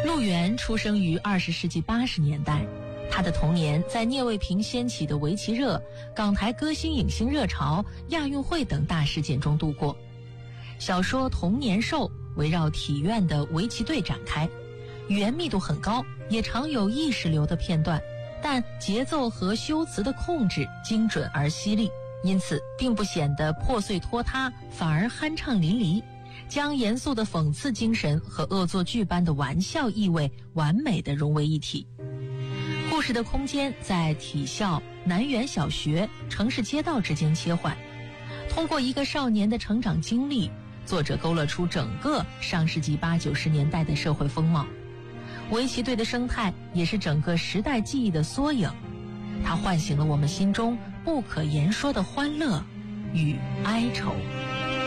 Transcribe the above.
陆源出生于20世纪80年代，他的童年在聂卫平掀起的围棋热、港台歌星影星热潮、亚运会等大事件中度过。小说《童年兽》围绕体院的围棋队展开，语言密度很高，也常有意识流的片段，但节奏和修辞的控制精准而犀利，因此并不显得破碎拖沓，反而酣畅淋漓，将严肃的讽刺精神和恶作剧般的玩笑意味完美地融为一体。故事的空间在体校、南园小学、城市街道之间切换，通过一个少年的成长经历，作者勾勒出整个上世纪80、90年代的社会风貌。围棋队的生态也是整个时代记忆的缩影，它唤醒了我们心中不可言说的欢乐与哀愁。